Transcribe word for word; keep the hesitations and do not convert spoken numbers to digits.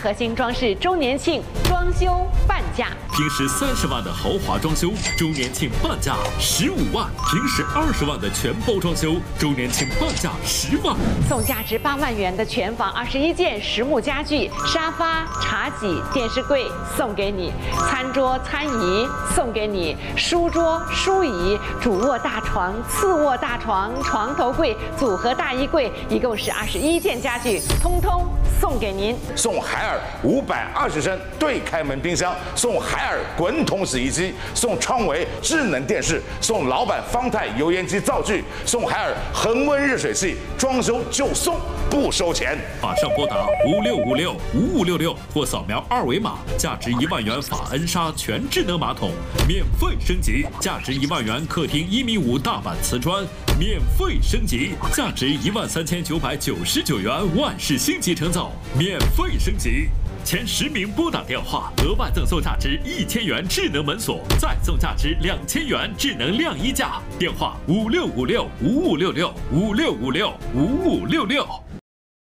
核心装饰周年庆装修半价， 平时三十万的豪华装修，周年庆半价十五万；平时二十万的全包装修，周年庆半价十万。 送价值八万元的全房二十一件实木家具、沙发、茶几、电视柜送给你，餐桌、餐椅送给你，书桌、书椅、主卧大床、次卧大床、床头柜、组合大衣柜，一共是二十一件家具，通通送给您。 送海尔五百二十升对开门冰箱，送海尔滚筒洗衣机，送创维智能电视，送老板方太油烟机灶具，送海尔恒温热水器，装修就送，不收钱。 马上拨打五六五六五五六六或扫描二维码，价值一万元法恩莎全智能马桶免费升级，价值一万元客厅一米五大板瓷砖免费升级，价值一万三千九百九十九元万事兴集成走免费升级。前十名拨打电话，额外赠送价值一千元智能门锁，再送价值两千元智能晾衣架。电话五六五六五五六六五六五六五五六六。